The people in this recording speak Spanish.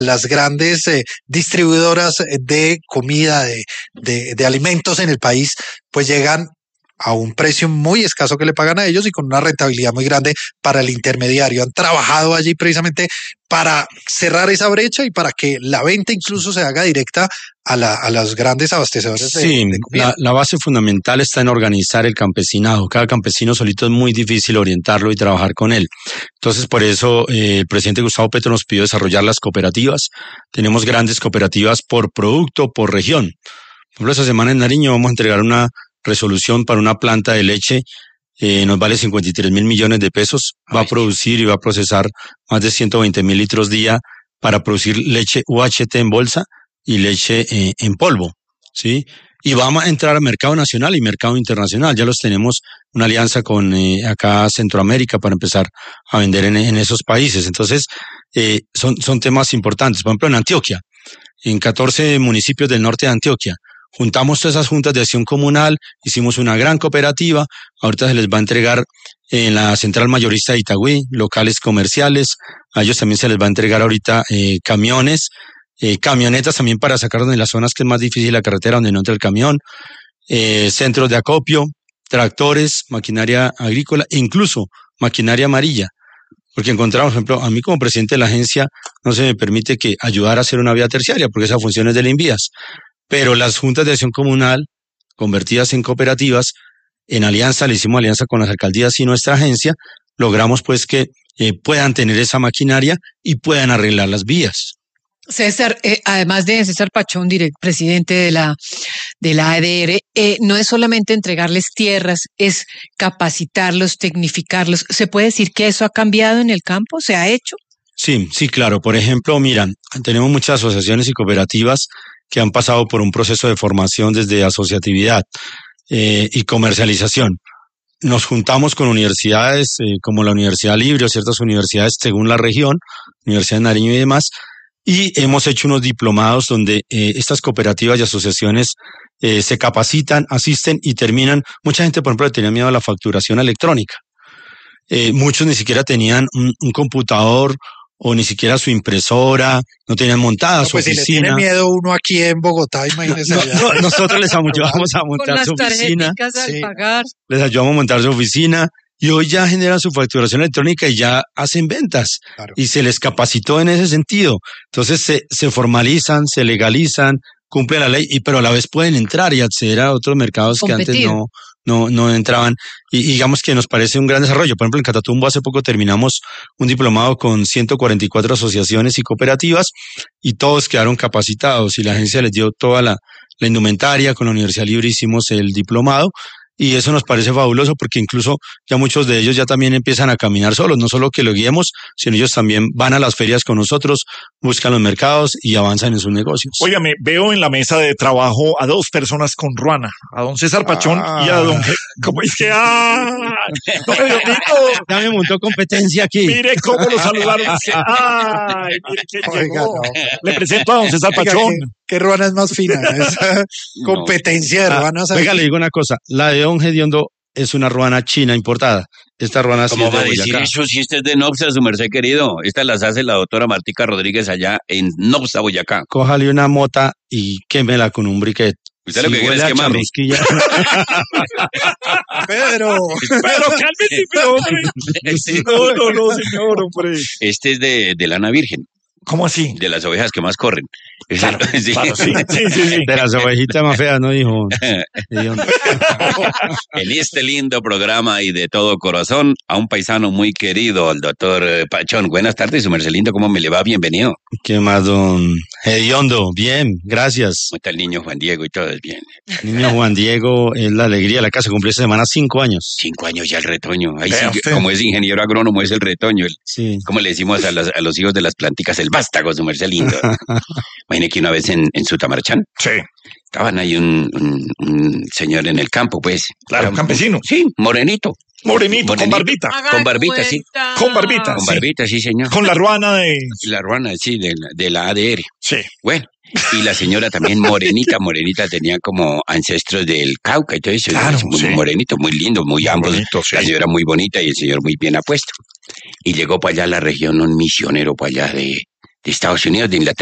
las grandes distribuidoras de comida, de alimentos en el país, pues llegan a un precio muy escaso que le pagan a ellos y con una rentabilidad muy grande para el intermediario. Han trabajado allí precisamente para cerrar esa brecha y para que la venta incluso se haga directa a las grandes abastecedores de comida. La base fundamental está en organizar el campesinado. Cada campesino solito es muy difícil orientarlo y trabajar con él. Entonces, por eso el presidente Gustavo Petro nos pidió desarrollar las cooperativas. Tenemos grandes cooperativas por producto, por región. Por ejemplo, esta semana en Nariño vamos a entregar una resolución para una planta de leche, nos vale 53.000 millones de pesos, va a producir y va a procesar más de 120.000 litros día para producir leche UHT en bolsa y leche en polvo, ¿sí? Y vamos a entrar al mercado nacional y mercado internacional, ya los tenemos una alianza con acá Centroamérica para empezar a vender en esos países. Entonces, son temas importantes. Por ejemplo, en Antioquia, en 14 municipios del norte de Antioquia, juntamos todas esas juntas de acción comunal, hicimos una gran cooperativa, ahorita se les va a entregar en la central mayorista de Itagüí, locales comerciales, a ellos también se les va a entregar ahorita camiones, camionetas también para sacarlos de las zonas que es más difícil la carretera donde no entra el camión, centros de acopio, tractores, maquinaria agrícola e incluso maquinaria amarilla. Porque encontramos, por ejemplo, a mí como presidente de la agencia no se me permite que ayudar a hacer una vía terciaria, porque esa función es del INVIAS. Pero las juntas de acción comunal, convertidas en cooperativas, en alianza, le hicimos alianza con las alcaldías y nuestra agencia, logramos pues que puedan tener esa maquinaria y puedan arreglar las vías. César, además de César Pachón, presidente de la ADR, no es solamente entregarles tierras, es capacitarlos, tecnificarlos. ¿Se puede decir que eso ha cambiado en el campo? ¿Se ha hecho? Sí, claro. Por ejemplo, mira, tenemos muchas asociaciones y cooperativas que han pasado por un proceso de formación desde asociatividad y comercialización. Nos juntamos con universidades como la Universidad Libre o ciertas universidades según la región, Universidad de Nariño y demás, y hemos hecho unos diplomados donde estas cooperativas y asociaciones se capacitan, asisten y terminan. Mucha gente, por ejemplo, le tenía miedo a la facturación electrónica. Muchos ni siquiera tenían un computador o ni siquiera su impresora, no tenían montada su oficina. Si le tiene miedo uno aquí en Bogotá, imagínese. Nosotros les ayudamos a montar su oficina. Al pagar. Les ayudamos a montar su oficina y hoy ya generan su facturación electrónica y ya hacen ventas. Claro. Y se les capacitó en ese sentido. Entonces se formalizan, se legalizan, cumplen la ley, pero a la vez pueden entrar y acceder a otros mercados que antes no entraban, y digamos que nos parece un gran desarrollo. Por ejemplo, en Catatumbo hace poco terminamos un diplomado con 144 asociaciones y cooperativas y todos quedaron capacitados y la agencia les dio toda la indumentaria. Con la Universidad Libre hicimos el diplomado y eso nos parece fabuloso porque incluso ya muchos de ellos ya también empiezan a caminar solos, no solo que lo guiemos, sino ellos también van a las ferias con nosotros, buscan los mercados y avanzan en sus negocios. Óigame, veo en la mesa de trabajo a dos personas con ruana, a don César Pachón y a don... ¿Cómo es que? ¡No me dio mito! Ya me montó competencia aquí. Mire cómo lo saludaron. ¡Ay, mire qué llegó! No. Le presento a don César Pachón. ¿Qué ruana es más fina? Esa competencia de ruanas. Venga, le digo una cosa, la de don Gediondo es una ruana china importada. Esta ruana sí es de Boyacá. ¿Cómo va a decir eso si este es de Nopsa, su merced querido? Estas las hace la doctora Martica Rodríguez allá en Nopsa, Boyacá. Cójale una mota y quémela con un briquet. ¿Usted lo que quiere es quemarme? Pero cálmese, pero hombre. No, señor, hombre. Este es de lana virgen. ¿Cómo así? De las ovejas que más corren. Claro, sí. De las ovejitas más feas, ¿no, hijo? En este lindo programa y de todo corazón, a un paisano muy querido, el doctor Pachón. Buenas tardes, su merced lindo, ¿cómo me le va? Bienvenido. ¿Qué más, don Hediondo? Bien, gracias. ¿Cómo está el niño Juan Diego y todo es bien? El niño Juan Diego es la alegría de la casa, cumplió esta semana 5 años. 5 años ya el retoño. Ahí sí, como es ingeniero agrónomo, es el retoño. Sí. Como le decimos a los hijos de las planticas, el vástago, su merced lindo. Imagine que una vez en Sutamarchán. Sí. Estaban ahí un señor en el campo, pues. Claro, un campesino. Sí, morenito, con barbita. Con barbita, sí. Con barbita. Con barbita, sí, señor. Con la ruana de... La ruana, sí, de la ADR. Sí. Bueno, y la señora también morenita, tenía como ancestros del Cauca y todo eso. Claro, muy morenito, muy lindo, muy ambos. Bonito, sí. La señora muy bonita y el señor muy bien apuesto. Y llegó para allá a la región un misionero para allá Estados Unidos, de Inglaterra.